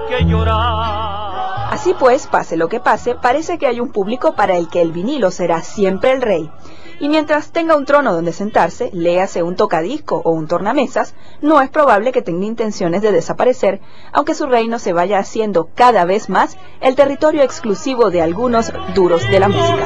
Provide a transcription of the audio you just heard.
que llorar. Así pues, pase lo que pase, parece que hay un público para el que el vinilo será siempre el rey. Y mientras tenga un trono donde sentarse, léase un tocadisco o un tornamesas, no es probable que tenga intenciones de desaparecer, aunque su reino se vaya haciendo cada vez más el territorio exclusivo de algunos duros de la música.